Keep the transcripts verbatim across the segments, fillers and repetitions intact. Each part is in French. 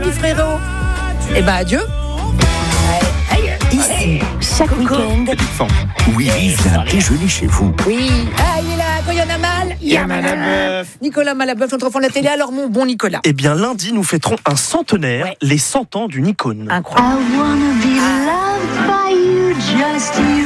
petit frérot. Eh ben, adieu. Ici, chaque week-end. Oui, vient déjeuner chez vous. Oui. Ah, il est là. Quand il y en a mal, il y a Malabeuf. Nicolas Malabeuf, notre enfant de la télé. Alors, mon bon Nicolas. Eh bien, lundi, nous fêterons un centenaire, Ouais. les cent ans d'une icône. Incroyable. I wanna be loved by you, just you,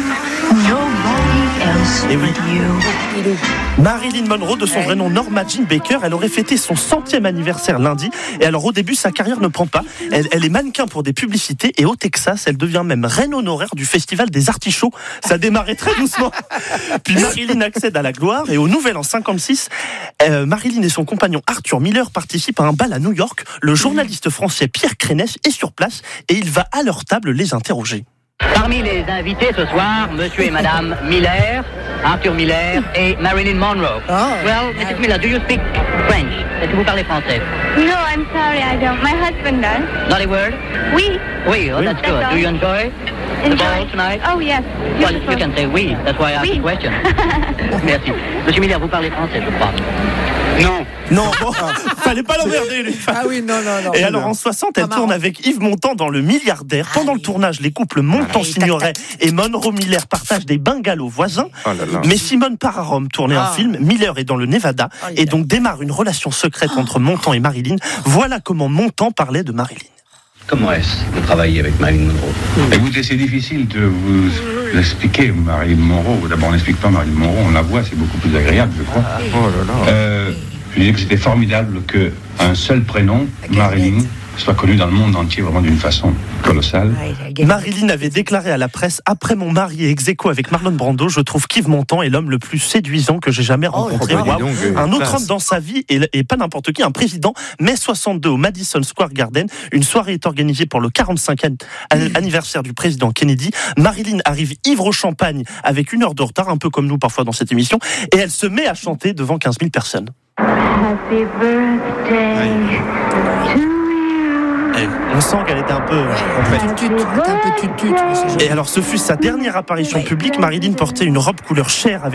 nobody else Eh oui. but you. Il est- Marilyn Monroe, de son vrai nom Norma Jean Baker, elle aurait fêté son centième anniversaire lundi. Et alors, au début, sa carrière ne prend pas. Elle, elle est mannequin pour des publicités. Et au Texas, elle devient même reine honoraire du festival des artichauts. Ça démarrait très doucement. Puis Marilyn accède à la gloire. Et au Nouvel An cinquante-six, euh, Marilyn et son compagnon Arthur Miller participent à un bal à New York. Le journaliste français Pierre Crénèche est sur place et il va à leur table les interroger. Parmi les invités ce soir, monsieur et madame Miller, Arthur Miller et Marilyn Monroe. Oh. Well, missus Miller, do you speak French? Est-ce que vous parlez français? No, I'm sorry, I don't. My husband does. Not a word? Oui. Oui, oh, that's good. Do you enjoy the ball tonight? Oh, yes. Well, Beautiful. you can say oui. That's why I asked Oui. the question. Merci. Monsieur Miller, vous parlez français, je crois. Non. Non, bon, fallait pas l'emmerder, lui. Ah oui, non, non, non. Et alors en soixante, elle Pas tourne marrant. avec Yves Montand dans Le Milliardaire. Pendant Ah le oui. tournage, les couples Montand-Signoret et Monroe Miller partagent des bungalows voisins. Oh là là. Mais Simone part à Rome tourner Ah. un film. Miller est dans le Nevada Oh, et donc démarre une relation secrète entre Montand et Marilyn. Voilà comment Montand parlait de Marilyn. Comment est-ce de travailler avec Marilyn Monroe? Écoutez, c'est difficile de vous expliquer Marilyn Monroe. D'abord, on n'explique pas Marilyn Monroe, on la voit, c'est beaucoup plus agréable, je crois. Oh là là. Euh, je disais que c'était formidable qu'un seul prénom, Marilyn, soit connu dans le monde entier vraiment d'une façon colossale. Marilyn avait déclaré à la presse: après mon mari et ex-aequo avec Marlon Brando, je trouve qu'Yves Montand est l'homme le plus séduisant que j'ai jamais rencontré. oh, dis Waouh. donc, euh, Un autre classe. homme dans sa vie et, et pas n'importe qui, un président. Mai soixante-deux au Madison Square Garden, une soirée est organisée pour le quarante-cinquième anniversaire du président Kennedy. Marilyn arrive ivre au champagne avec une heure de retard, un peu comme nous parfois dans cette émission, et elle se met à chanter devant quinze mille personnes. Happy birthday to you. Et on sent qu'elle était un peu complète. Tut, tut, un peu tut, tut, mais c'est joli. Et alors, ce fut sa dernière apparition publique. Marilyn portait une robe couleur chair avec